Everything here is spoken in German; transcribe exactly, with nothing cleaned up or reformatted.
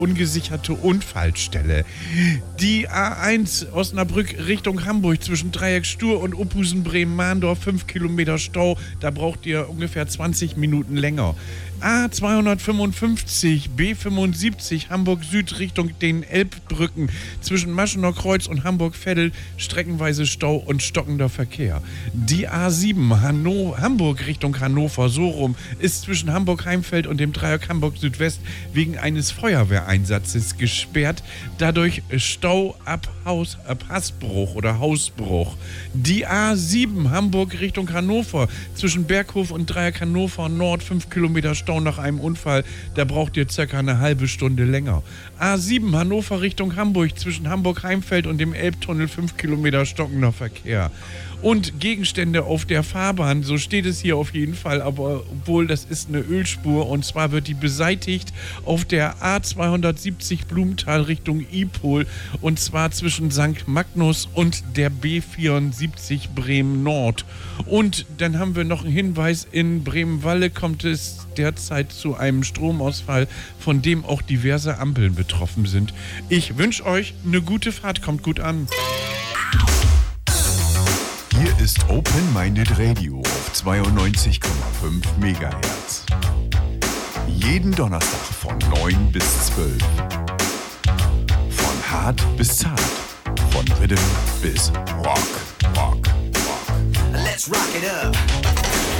Ungesicherte Unfallstelle. Die A eins Osnabrück Richtung Hamburg zwischen Dreieck Stur und Ophusen Bremen-Mahndorf, fünf Kilometer Stau. Da braucht ihr ungefähr zwanzig Minuten länger. A zweihundertfünfundfünfzig B fünfundsiebzig Hamburg Süd Richtung den Elbbrücken zwischen Maschener Kreuz und Hamburg-Veddel streckenweise Stau und stockender Verkehr. Die A sieben Hanno Hamburg Richtung Hannover, so rum, ist zwischen Hamburg-Heimfeld und dem Dreieck Hamburg Südwest wegen eines Feuerwehreinsatzes gesperrt. Dadurch Stau ab Haus, ab Hassbruch oder Hausbruch. Die A sieben Hamburg Richtung Hannover zwischen Berghof und Dreieck Hannover Nord, fünf Kilometer Stau nach einem Unfall, da braucht ihr circa eine halbe Stunde länger. A sieben Hannover Richtung Hamburg zwischen Hamburg-Heimfeld und dem Elbtunnel, fünf Kilometer stockender Verkehr. Und Gegenstände auf der Fahrbahn, so steht es hier auf jeden Fall, aber obwohl das ist eine Ölspur, und zwar wird die beseitigt auf der A zweihundertsiebzig Blumenthal Richtung Ipol, und zwar zwischen Sankt Magnus und der B vierundsiebzig Bremen Nord. Und dann haben wir noch einen Hinweis: In Bremen-Walle kommt es derzeit zu einem Stromausfall, von dem auch diverse Ampeln betroffen sind. Ich wünsche euch eine gute Fahrt, kommt gut an. Hier ist Open Minded Radio auf zweiundneunzig Komma fünf Megahertz. Jeden Donnerstag von neun bis zwölf. Von hart bis zart. Von Rhythm bis Rock. Rock. Rock. Let's rock it up.